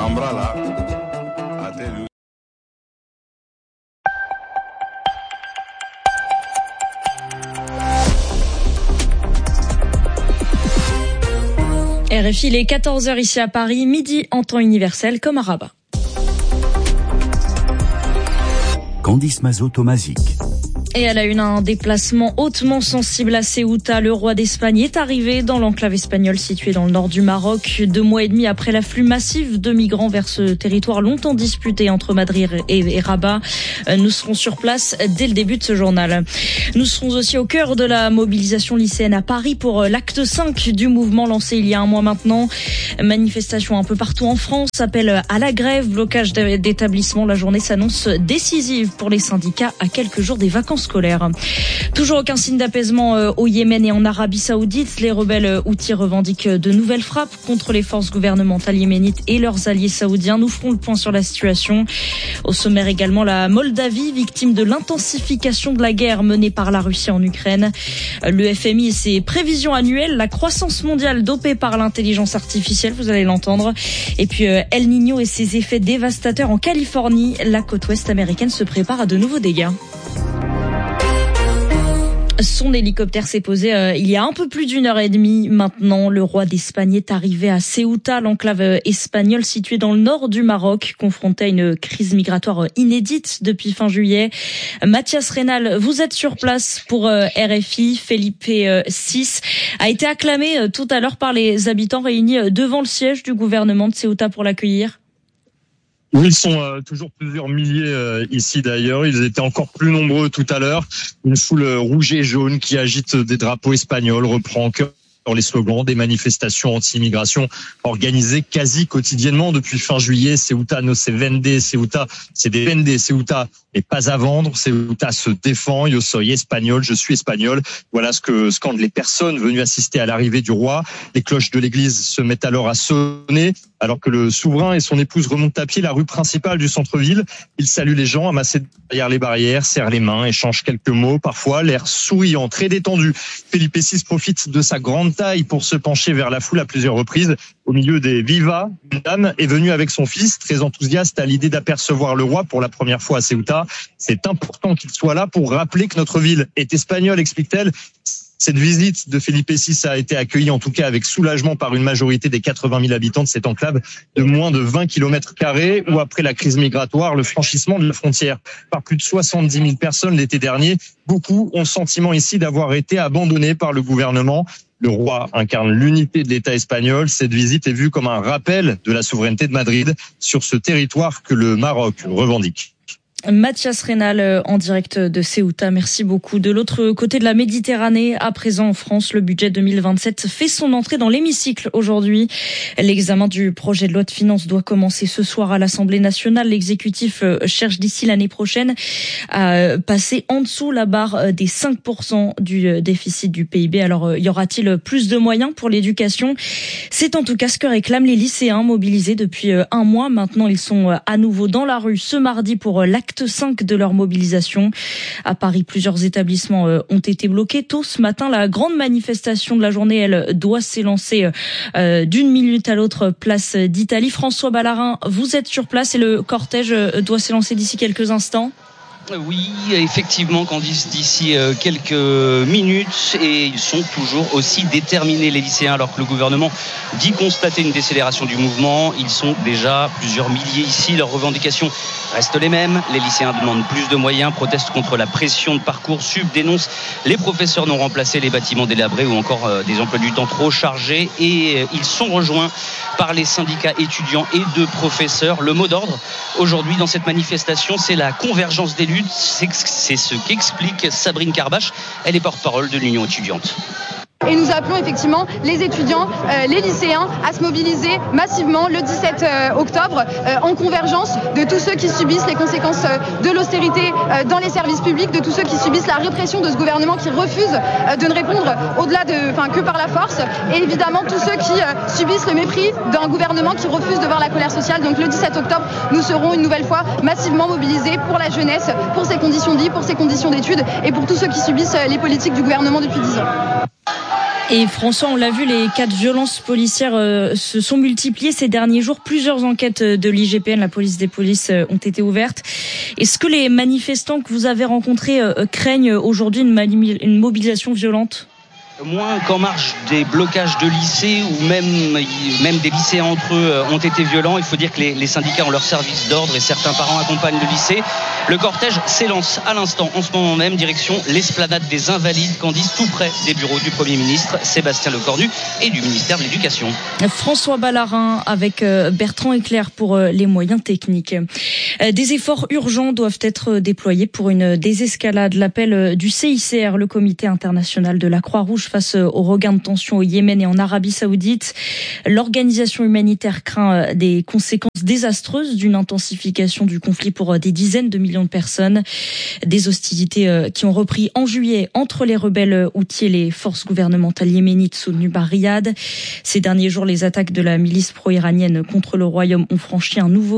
umbrella. I tell you. RFI, il est 14h ici à Paris, midi en temps universel comme à Rabat. Candice Mazot-Tomazic. Et elle a eu un déplacement hautement sensible à Ceuta. Le roi d'Espagne est arrivé dans l'enclave espagnole située dans le nord du Maroc. 2 mois et demi après l'afflux massif de migrants vers ce territoire longtemps disputé entre Madrid et Rabat. Nous serons sur place dès le début de ce journal. Nous serons aussi au cœur de la mobilisation lycéenne à Paris pour l'acte 5 du mouvement lancé il y a un mois maintenant. Manifestation un peu partout en France, appel à la grève, blocage d'établissements. La journée s'annonce décisive pour les syndicats à quelques jours des vacances scolaires. Toujours aucun signe d'apaisement au Yémen et en Arabie Saoudite. Les rebelles houthis revendiquent de nouvelles frappes contre les forces gouvernementales yéménites et leurs alliés saoudiens. Nous ferons le point sur la situation. Au sommaire également, la Moldavie, victime de l'intensification de la guerre menée par la Russie en Ukraine. Le FMI et ses prévisions annuelles, la croissance mondiale dopée par l'intelligence artificielle, vous allez l'entendre. Et puis El Niño et ses effets dévastateurs en Californie. La côte ouest américaine se prépare à de nouveaux dégâts. Son hélicoptère s'est posé il y a un peu plus d'1h30 maintenant. Le roi d'Espagne est arrivé à Ceuta, l'enclave espagnole située dans le nord du Maroc, confrontée à une crise migratoire inédite depuis fin juillet. Mathias Reynal, vous êtes sur place pour RFI. Felipe VI a été acclamé tout à l'heure par les habitants réunis devant le siège du gouvernement de Ceuta pour l'accueillir. Oui, ils sont toujours plusieurs milliers ici d'ailleurs. Ils étaient encore plus nombreux tout à l'heure. Une foule rouge et jaune qui agite des drapeaux espagnols reprend en chœur dans les slogans des manifestations anti-immigration organisées quasi quotidiennement depuis fin juillet. Ceuta no se vende, Ceuta c'est des vende, Ceuta n'est pas à vendre, Ceuta se défend, yo soy espagnol, je suis espagnol. Voilà ce que scandent les personnes venues assister à l'arrivée du roi. Les cloches de l'église se mettent alors à sonner, alors que le souverain et son épouse remontent à pied la rue principale du centre-ville. Ils saluent les gens amassés derrière les barrières, serrent les mains, échangent quelques mots, parfois l'air souriant, très détendu. Felipe VI profite de sa grande taille pour se pencher vers la foule à plusieurs reprises. Au milieu des vivas, une dame est venue avec son fils, très enthousiaste à l'idée d'apercevoir le roi pour la première fois à Ceuta. C'est important qu'il soit là pour rappeler que notre ville est espagnole, explique-t-elle. Cette visite de Felipe VI a été accueillie en tout cas avec soulagement par une majorité des 80 000 habitants de cette enclave de moins de 20 km², où après la crise migratoire, le franchissement de la frontière par plus de 70 000 personnes l'été dernier, beaucoup ont le sentiment ici d'avoir été abandonnés par le gouvernement. Le roi incarne l'unité de l'État espagnol. Cette visite est vue comme un rappel de la souveraineté de Madrid sur ce territoire que le Maroc revendique. Mathias Reynal en direct de Ceuta, merci beaucoup. De l'autre côté de la Méditerranée, à présent en France, le budget 2027 fait son entrée dans l'hémicycle aujourd'hui. L'examen du projet de loi de finances doit commencer ce soir à l'Assemblée nationale. L'exécutif cherche d'ici l'année prochaine à passer en dessous la barre des 5% du déficit du PIB. Alors, y aura-t-il plus de moyens pour l'éducation ? C'est en tout cas ce que réclament les lycéens mobilisés depuis un mois. Maintenant, ils sont à nouveau dans la rue ce mardi pour l'acte 5 de leur mobilisation. À Paris, plusieurs établissements ont été bloqués. Tôt ce matin, la grande manifestation de la journée, elle doit s'élancer d'une minute à l'autre, place d'Italie. François Ballarin, vous êtes sur place et le cortège doit s'élancer d'ici quelques instants. Oui, effectivement, Candice, d'ici quelques minutes, et ils sont toujours aussi déterminés, les lycéens, alors que le gouvernement dit constater une décélération du mouvement. Ils sont déjà plusieurs milliers ici, leurs revendications restent les mêmes. Les lycéens demandent plus de moyens, protestent contre la pression de Parcoursup, dénoncent les professeurs non remplacés, les bâtiments délabrés ou encore des emplois du temps trop chargés, et ils sont rejoints par les syndicats étudiants et de professeurs. Le mot d'ordre aujourd'hui dans cette manifestation, c'est la convergence des luttes. C'est ce qu'explique Sabrine Carbache. Elle est porte-parole de l'Union étudiante. Et nous appelons effectivement les étudiants, les lycéens à se mobiliser massivement le 17 octobre en convergence de tous ceux qui subissent les conséquences de l'austérité dans les services publics, de tous ceux qui subissent la répression de ce gouvernement qui refuse de ne répondre que par la force, et évidemment tous ceux qui subissent le mépris d'un gouvernement qui refuse de voir la colère sociale. Donc le 17 octobre, nous serons une nouvelle fois massivement mobilisés pour la jeunesse, pour ses conditions de vie, pour ses conditions d'études et pour tous ceux qui subissent les politiques du gouvernement depuis 10 ans. Et François, on l'a vu, les cas de violences policières se sont multipliés ces derniers jours. Plusieurs enquêtes de l'IGPN, la police des polices, ont été ouvertes. Est-ce que les manifestants que vous avez rencontrés craignent aujourd'hui une mobilisation violente ? Moins qu'en marge des blocages de lycées où même des lycéens entre eux ont été violents. Il faut dire que les syndicats ont leur service d'ordre et certains parents accompagnent le lycée. Le cortège s'élance à l'instant, en ce moment même, direction l'esplanade des Invalides, Candice, tout près des bureaux du Premier ministre Sébastien Lecornu et du ministère de l'Éducation. François Ballarin avec Bertrand Eclair pour les moyens techniques. Des efforts urgents doivent être déployés pour une désescalade. L'appel du CICR, le Comité international de la Croix-Rouge, face au regain de tension au Yémen et en Arabie Saoudite. L'organisation humanitaire craint des conséquences désastreuses d'une intensification du conflit pour des dizaines de millions de personnes. Des hostilités qui ont repris en juillet entre les rebelles houthis et les forces gouvernementales yéménites soutenues par Riyad. Ces derniers jours, les attaques de la milice pro-iranienne contre le royaume ont franchi un nouveau